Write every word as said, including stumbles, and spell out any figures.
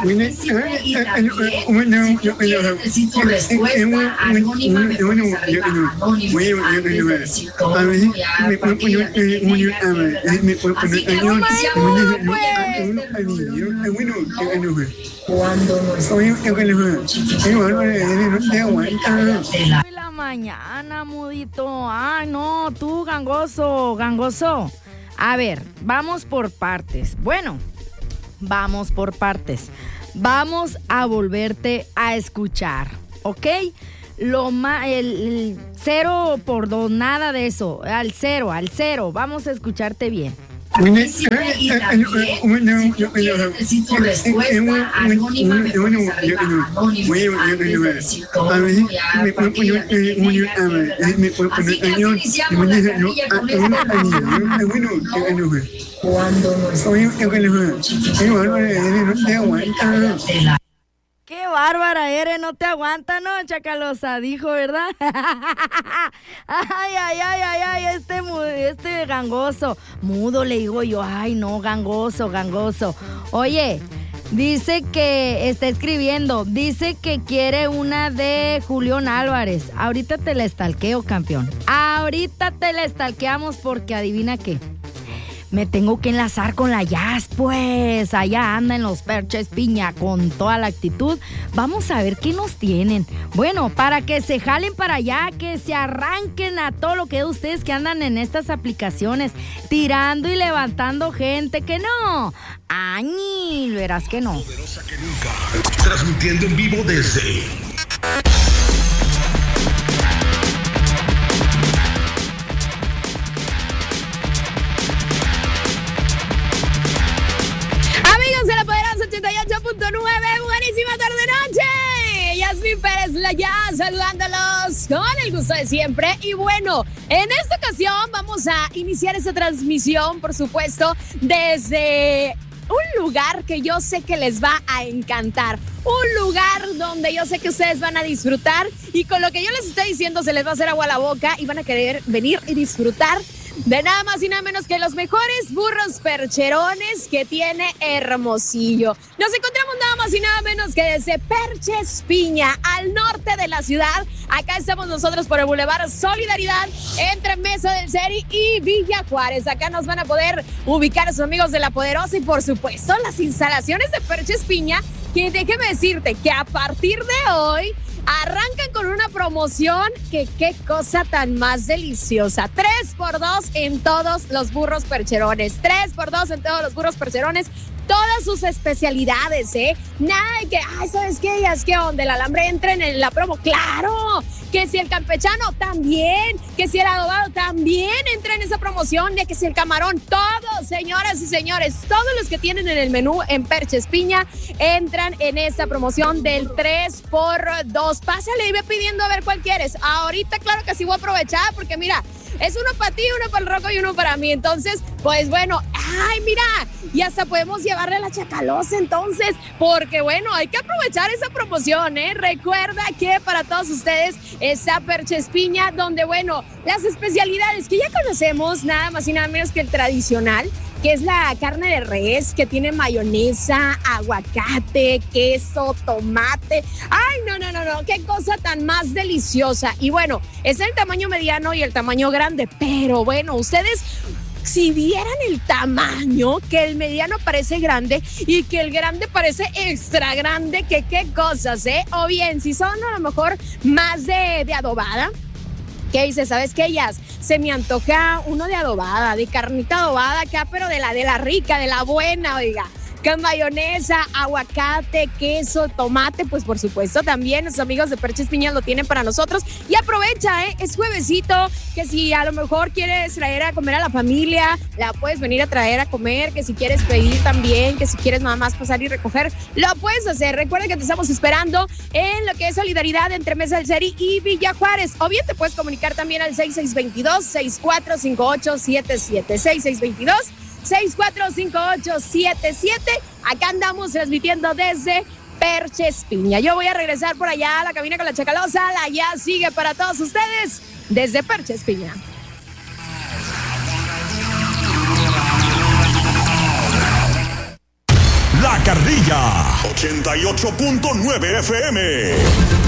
necesito respuesta anónima, me pones arriba anónimo, antes de decir todo, voy a dar cualquier cuando no es la mañana, mudito. Ay, no, tú, gangoso, gangoso. A ver, vamos por partes. Bueno, vamos por partes. Vamos a volverte a escuchar, ¿ok? Lo ma- el, el cero por dos, nada de eso. Al cero, al cero. Vamos a escucharte bien. necesito respuesta anónima, me pones arriba anónimo, antes de decir todo, voy a dar cualquier así que iniciamos la carrilla con esta cuando no es Qué bárbara eres, no te aguanta, ¿no, Chacalosa? Dijo, ¿verdad? Ay, ay, ay, ay, ay, este, este gangoso. Mudo, le digo yo. Ay, no, gangoso, gangoso. Oye, dice que está escribiendo, dice que quiere una de Julián Álvarez. Ahorita te la estalqueo, campeón. Ahorita te la estalqueamos porque adivina qué. Me tengo que enlazar con la Jazz, pues. Allá anda en los Perches Piña con toda la actitud. Vamos a ver qué nos tienen. Bueno, para que se jalen para allá, que se arranquen a todo lo que es ustedes que andan en estas aplicaciones, tirando y levantando gente, que no. Añil, verás que no. Poderosa que nunca. Transmitiendo en vivo desde... de la Poderosa ochenta y ocho punto nueve, buenísima tarde-noche. Yasmín Pérez, la ya saludándolos con el gusto de siempre. Y bueno, en esta ocasión vamos a iniciar esta transmisión, por supuesto, desde un lugar que yo sé que les va a encantar. Un lugar donde yo sé que ustedes van a disfrutar y con lo que yo les estoy diciendo se les va a hacer agua a la boca y van a querer venir y disfrutar de nada más y nada menos que los mejores burros percherones que tiene Hermosillo. Nos encontramos nada más y nada menos que desde Perches Piña, al norte de la ciudad. Acá estamos nosotros por el Boulevard Solidaridad, entre Mesa del Ceri y Villa Juárez. Acá nos van a poder ubicar a sus amigos de La Poderosa y por supuesto las instalaciones de Perches Piña, que déjeme decirte que a partir de hoy arrancan con una promoción que qué cosa tan más deliciosa. tres por dos en todos los burros percherones. tres por dos en todos los burros percherones. Todas sus especialidades, ¿eh? Nada de que, ay, ¿sabes qué? Ya es que donde el alambre entra en la promo. ¡Claro! Que si el campechano también, que si el adobado también entra en esa promoción, de que si el camarón, todos, señoras y señores, todos los que tienen en el menú en Perches Piña entran en esa promoción del tres por dos. Pásale y ve pidiendo a ver cuál quieres. Ahorita, claro que sí voy a aprovechar porque mira, es uno para ti, uno para el Roco y uno para mí. Entonces, pues bueno, ay, mira, y hasta podemos llevarle la Chacalosa entonces, porque bueno, hay que aprovechar esa promoción, ¿eh? Recuerda que para todos ustedes está Perches Piña, donde bueno, las especialidades que ya conocemos, nada más y nada menos que el tradicional, que es la carne de res, que tiene mayonesa, aguacate, queso, tomate. Ay, no, no, no, no, qué cosa tan más deliciosa. Y bueno, es el tamaño mediano y el tamaño grande, pero bueno, ustedes si vieran el tamaño, que el mediano parece grande y que el grande parece extra grande, que qué cosas, ¿eh? O bien, si son a lo mejor más de, de adobada, ¿qué dices? ¿Sabes qué? Ellas se me antoja uno de adobada, de carnita adobada acá, pero de la de la rica, de la buena, oiga. Con mayonesa, aguacate, queso, tomate, pues por supuesto también nuestros amigos de Perches Piña lo tienen para nosotros. Y aprovecha, ¿eh? Es juevesito, que si a lo mejor quieres traer a comer a la familia, la puedes venir a traer a comer, que si quieres pedir también, que si quieres nada más pasar y recoger, lo puedes hacer. Recuerda que te estamos esperando en lo que es Solidaridad entre Mesa del Ceri y Villa Juárez. O bien te puedes comunicar también al seis seis dos dos, seis cuatro cinco ocho siete siete, seis seis dos dos, seis cuatro cinco ocho siete siete. Acá andamos transmitiendo desde Perches Piña. Yo voy a regresar por allá a la cabina con la Chacalosa. La ya sigue para todos ustedes desde Perches Piña. La La Carrilla, ochenta y ocho punto nueve F M.